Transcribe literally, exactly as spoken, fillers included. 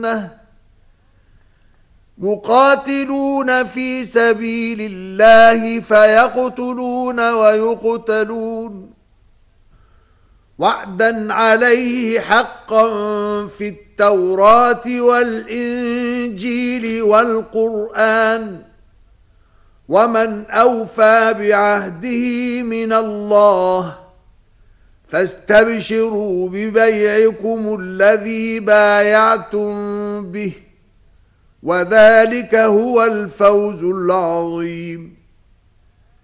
الجنة يقاتلون في سبيل الله فيقتلون ويقتلون وعدا عليه حقا في التوراة والإنجيل والقرآن ومن أوفى بعهده من الله فاستبشروا ببيعكم الذي بايعتم به وذلك هو الفوز العظيم.